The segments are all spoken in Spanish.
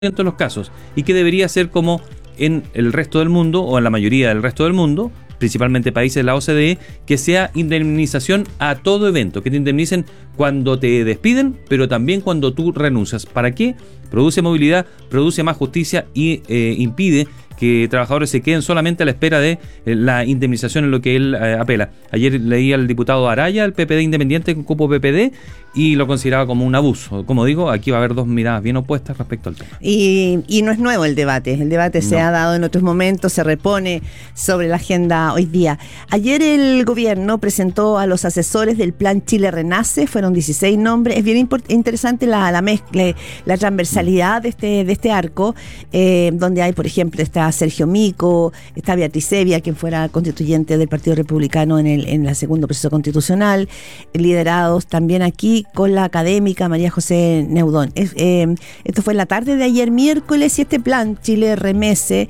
de los casos, y que debería ser como en el resto del mundo, o en la mayoría del resto del mundo, principalmente países de la OCDE, que sea indemnización a todo evento, que te indemnicen cuando te despiden, pero también cuando tú renuncias. ¿Para qué? Produce movilidad, produce más justicia y impide que trabajadores se queden solamente a la espera de la indemnización en lo que él apela. Ayer leí al diputado Araya, el PPD independiente con cupo PPD, y lo consideraba como un abuso. Como digo, aquí va a haber dos miradas bien opuestas respecto al tema. Y no es nuevo el debate se ha dado en otros momentos, se repone sobre la agenda hoy día. Ayer el gobierno presentó a los asesores del Plan Chile Renace, fueron 16 nombres. Es bien interesante la mezcla, la transversalidad de este arco, donde hay, por ejemplo, está Sergio Mico, está Beatriz Evia, quien fuera constituyente del Partido Republicano en el segundo proceso constitucional, liderados también aquí con la académica María José Neudón. Esto fue en la tarde de ayer miércoles, y este plan Chile Renace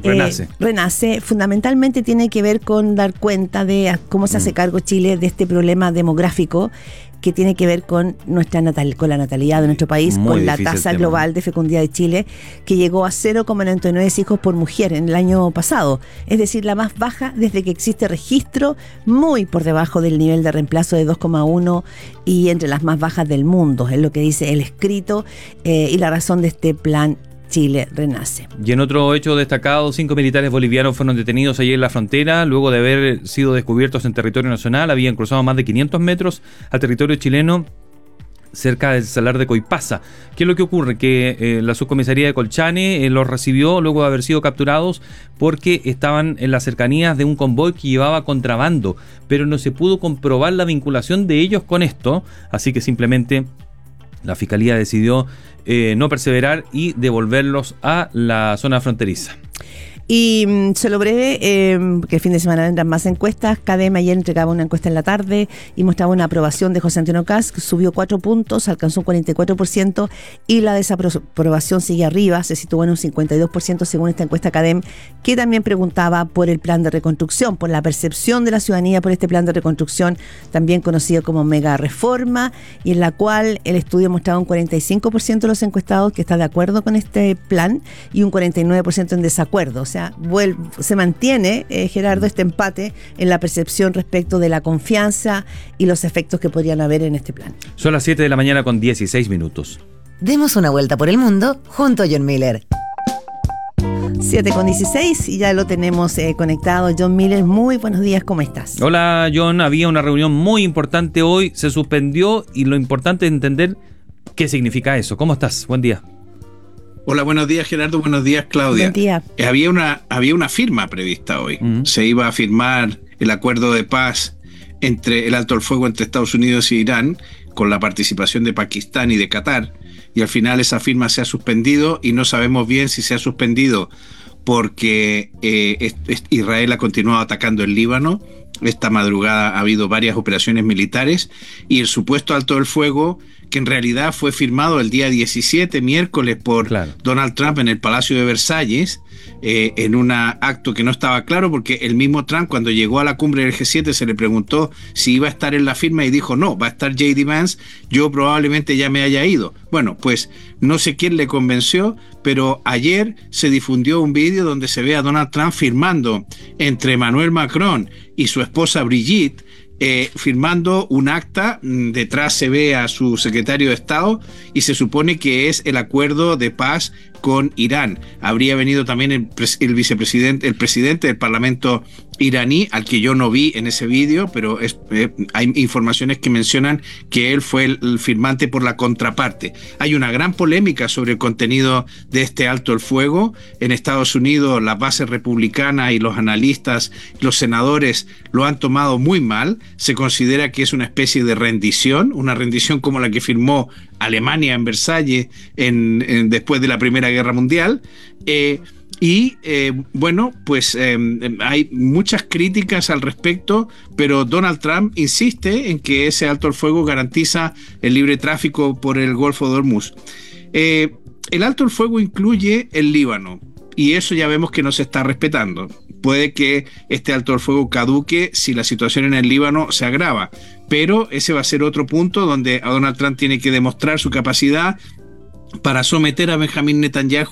fundamentalmente tiene que ver con dar cuenta de cómo se hace cargo Chile de este problema demográfico que tiene que ver con con la natalidad de nuestro país, con la tasa global de fecundidad de Chile, que llegó a 0,99 hijos por mujer en el año pasado. Es decir, la más baja desde que existe registro, muy por debajo del nivel de reemplazo de 2,1 y entre las más bajas del mundo, es lo que dice el escrito y la razón de este plan Chile Renace. Y en otro hecho destacado, 5 militares bolivianos fueron detenidos ayer en la frontera, luego de haber sido descubiertos en territorio nacional. Habían cruzado más de 500 metros al territorio chileno, cerca del salar de Coipasa. ¿Qué es lo que ocurre? Que la subcomisaría de Colchane los recibió luego de haber sido capturados porque estaban en las cercanías de un convoy que llevaba contrabando, pero no se pudo comprobar la vinculación de ellos con esto, así que simplemente la Fiscalía decidió no perseverar y devolverlos a la zona fronteriza. Y solo breve, que el fin de semana vendrán más encuestas. CADEM ayer entregaba una encuesta en la tarde y mostraba una aprobación de José Antonio Kast, que subió 4 puntos, alcanzó un 44%, y la desaprobación sigue arriba, se sitúa en un 52% según esta encuesta CADEM, que también preguntaba por el plan de reconstrucción, por la percepción de la ciudadanía por este plan de reconstrucción, también conocido como mega reforma, y en la cual el estudio mostraba un 45% de los encuestados que está de acuerdo con este plan y un 49% en desacuerdo. O sea, se mantiene, Gerardo, este empate en la percepción respecto de la confianza y los efectos que podrían haber en este plan. Son las 7 de la mañana con 16 minutos. Demos una vuelta por el mundo junto a John Miller. 7:16 y ya lo tenemos conectado. John Miller, muy buenos días, ¿cómo estás? Hola, John. Había una reunión muy importante hoy, se suspendió, y lo importante es entender qué significa eso. ¿Cómo estás? Buen día. Hola, buenos días, Gerardo, buenos días, Claudia. Buen día. Había una firma prevista hoy. Se iba a firmar el acuerdo de paz entre el alto el fuego entre Estados Unidos y Irán, con la participación de Pakistán y de Qatar, y al final esa firma se ha suspendido, y no sabemos bien si se ha suspendido porque Israel ha continuado atacando el Líbano. Esta madrugada ha habido varias operaciones militares, y el supuesto alto el fuego, que en realidad fue firmado el día 17, miércoles, por Donald Trump en el Palacio de Versalles, en un acto que no estaba claro, porque el mismo Trump, cuando llegó a la cumbre del G7, se le preguntó si iba a estar en la firma y dijo no, va a estar J.D. Vance, yo probablemente ya me haya ido. Bueno, pues no sé quién le convenció, pero ayer se difundió un vídeo donde se ve a Donald Trump firmando entre Emmanuel Macron y su esposa Brigitte, firmando un acta. Detrás se ve a su secretario de Estado, y se supone que es el acuerdo de paz con Irán. Habría venido también el vicepresidente, el presidente del Parlamento iraní, al que yo no vi en ese vídeo, pero hay informaciones que mencionan que él fue el firmante por la contraparte. Hay una gran polémica sobre el contenido de este alto el fuego. En Estados Unidos, las bases republicanas y los analistas, los senadores, lo han tomado muy mal. Se considera que es una especie de rendición, una rendición como la que firmó Alemania en Versalles después de la Primera Guerra Mundial. Bueno, pues hay muchas críticas al respecto, pero Donald Trump insiste en que ese alto el fuego garantiza el libre tráfico por el Golfo de Hormuz. El alto el fuego incluye el Líbano, y eso ya vemos que no se está respetando. Puede que este alto el fuego caduque si la situación en el Líbano se agrava, pero ese va a ser otro punto donde a Donald Trump tiene que demostrar su capacidad para someter a Benjamín Netanyahu